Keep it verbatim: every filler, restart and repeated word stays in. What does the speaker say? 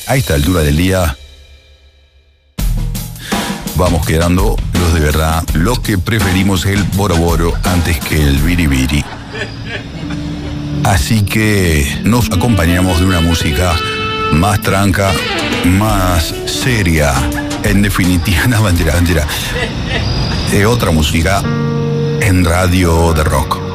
a esta altura del día vamos quedando los de verdad, los que preferimos el boroboro antes que el biribiri. Así que nos acompañamos de una música más tranca, más seria. En definitiva, no, mentira, mentira. Eh, otra música en radio de rock.